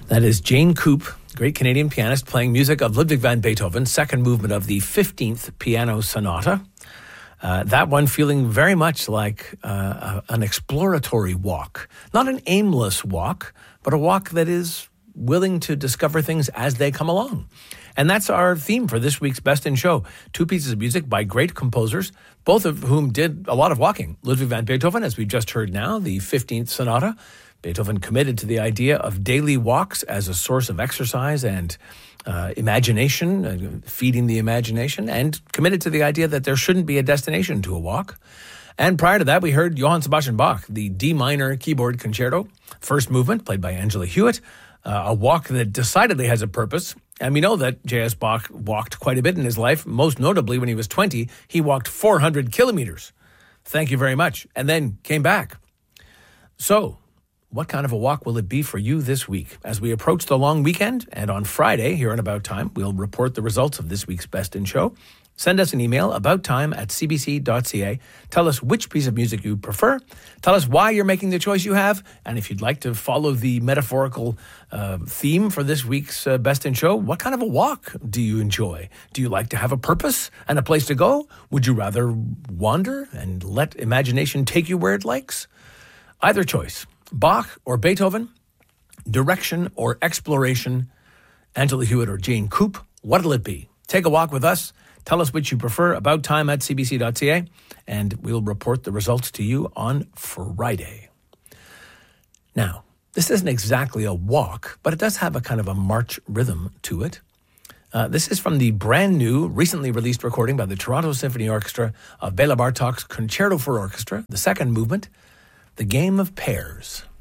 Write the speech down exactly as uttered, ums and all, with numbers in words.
That is Jane Coop, great Canadian pianist, playing music of Ludwig van Beethoven, second movement of the fifteenth Piano Sonata. Uh, that one feeling very much like uh, an exploratory walk. Not an aimless walk, but a walk that is willing to discover things as they come along. And that's our theme for this week's Best in Show. Two pieces of music by great composers, both of whom did a lot of walking. Ludwig van Beethoven, as we just heard now, the fifteenth Sonata. Beethoven committed to the idea of daily walks as a source of exercise and uh, imagination, uh, feeding the imagination, and committed to the idea that there shouldn't be a destination to a walk. And prior to that, we heard Johann Sebastian Bach, the D minor keyboard concerto, first movement, played by Angela Hewitt, uh, a walk that decidedly has a purpose. And we know that J S. Bach walked quite a bit in his life. Most notably, when he was twenty, he walked four hundred kilometers. Thank you very much. And then came back. So, what kind of a walk will it be for you this week? As we approach the long weekend, and on Friday, here in About Time, we'll report the results of this week's Best in Show. Send us an email, abouttime at c b c dot c a. Tell us which piece of music you prefer. Tell us why you're making the choice you have. And if you'd like to follow the metaphorical uh, theme for this week's uh, Best in Show, what kind of a walk do you enjoy? Do you like to have a purpose and a place to go? Would you rather wander and let imagination take you where it likes? Either choice. Bach or Beethoven, direction or exploration, Angela Hewitt or Jane Coop, what'll it be? Take a walk with us. Tell us which you prefer, abouttime at c b c dot c a, and we'll report the results to you on Friday. Now, this isn't exactly a walk, but it does have a kind of a march rhythm to it. Uh, this is from the brand new, recently released recording by the Toronto Symphony Orchestra of Bela Bartok's Concerto for Orchestra, the second movement, The Game of Pairs.